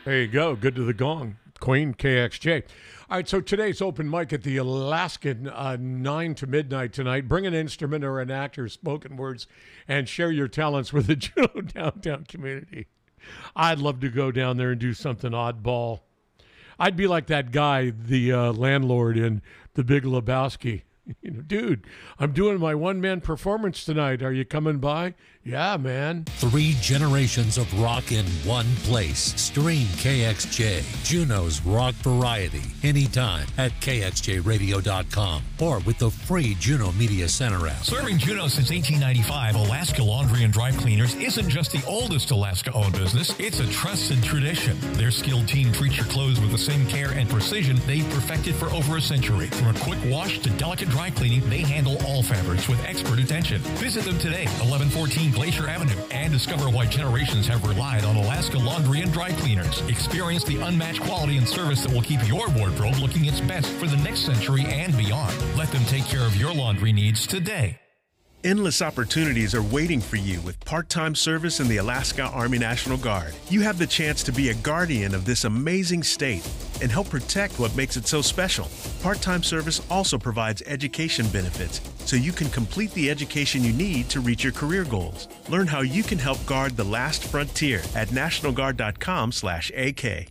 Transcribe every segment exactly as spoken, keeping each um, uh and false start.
There you go. Good to the gong. Queen K X J. All right, so today's open mic at the Alaskan, uh, nine to midnight tonight. Bring an instrument or an actor, spoken words, and share your talents with the Juneau downtown community. I'd love to go down there and do something oddball. I'd be like that guy, the uh, landlord in The Big Lebowski. You know, dude, I'm doing my one-man performance tonight. Are you coming by? Yeah, man. Three generations of rock in one place. Stream K X J, Juneau's rock variety, anytime at K X J radio dot com or with the free Juneau Media Center app. Serving Juneau since eighteen ninety-five, Alaska Laundry and Dry Cleaners isn't just the oldest Alaska-owned business, it's a trusted tradition. Their skilled team treats your clothes with the same care and precision they've perfected for over a century. From a quick wash to delicate dry cleaning, they handle all fabrics with expert attention. Visit them today, eleven fourteen Glacier Avenue, and discover why generations have relied on Alaska Laundry and Dry Cleaners. Experience the unmatched quality and service that will keep your wardrobe looking its best for the next century and beyond. Let them take care of your laundry needs today. Endless opportunities are waiting for you with part-time service in the Alaska Army National Guard. You have the chance to be a guardian of this amazing state and help protect what makes it so special. Part-time service also provides education benefits, so you can complete the education you need to reach your career goals. Learn how you can help guard the last frontier at national guard dot com slash A K.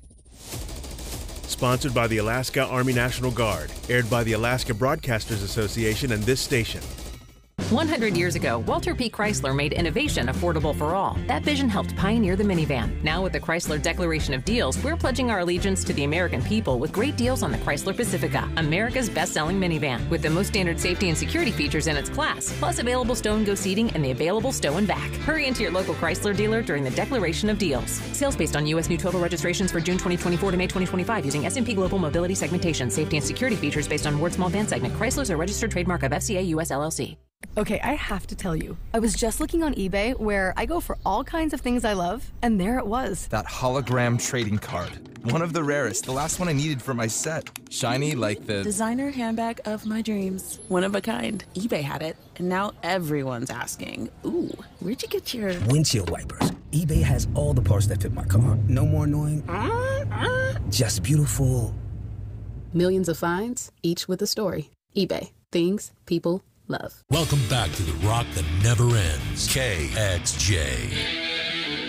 Sponsored by the Alaska Army National Guard, aired by the Alaska Broadcasters Association and this station. one hundred years ago, Walter P. Chrysler made innovation affordable for all. That vision helped pioneer the minivan. Now with the Chrysler Declaration of Deals, we're pledging our allegiance to the American people with great deals on the Chrysler Pacifica, America's best-selling minivan, with the most standard safety and security features in its class, plus available stow and go seating and the available stow and back. Hurry into your local Chrysler dealer during the Declaration of Deals. Sales based on U S new total registrations for June twenty twenty-four to May twenty twenty-five using S and P Global Mobility Segmentation. Safety and security features based on Ward Small Van Segment. Chrysler's a registered trademark of F C A U S L L C. Okay, I have to tell you, I was just looking on eBay where I go for all kinds of things I love, and there it was. That hologram trading card. One of the rarest, the last one I needed for my set. Shiny like the... designer handbag of my dreams. One of a kind. eBay had it, and now everyone's asking, ooh, where'd you get your... windshield wipers. eBay has all the parts that fit my car. No more annoying, just beautiful. Millions of finds, each with a story. eBay. Things people love. Welcome back to the rock that never ends. K X J.